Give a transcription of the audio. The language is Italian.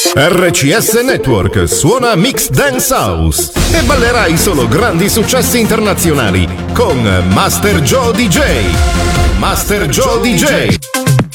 RCS Network suona Mix Dance House e ballerai solo grandi successi internazionali con Master Joe DJ. Master Joe DJ.